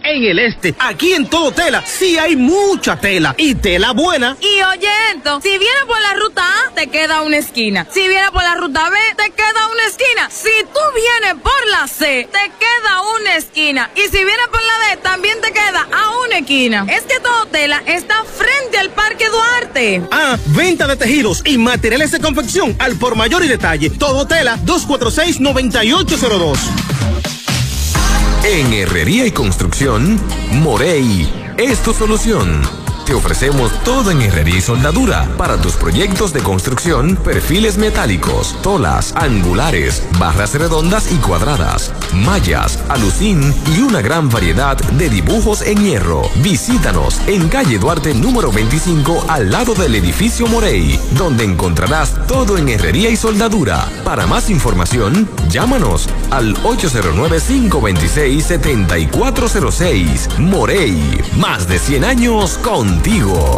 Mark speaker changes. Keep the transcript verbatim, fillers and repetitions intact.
Speaker 1: en el este. Aquí en Todo Tela sí hay mucha tela y tela buena.
Speaker 2: Y oye esto, si vienes por la ruta A, te queda una esquina. Si vienes por la ruta B, te queda una esquina. Si tú vienes por la C, te queda una esquina. Y si vienes por la D, también te queda a una esquina. Es que Todo Tela está frente al Parque Duarte.
Speaker 1: Ah, venta de tejidos y materiales de confección al por mayor y detalle. Todo Tela, dos cuatro seis, nueve ocho cero dos.
Speaker 3: En Herrería y Construcción, Morey es tu solución. Te ofrecemos todo en herrería y soldadura para tus proyectos de construcción, perfiles metálicos, tolas, angulares, barras redondas y cuadradas, mallas, alucín y una gran variedad de dibujos en hierro. Visítanos en calle Duarte número veinticinco al lado del edificio Morey, donde encontrarás todo en herrería y soldadura. Para más información, llámanos al ocho cero nueve, cinco dos seis, siete cuatro cero seis. Morey, más de cien años contigo.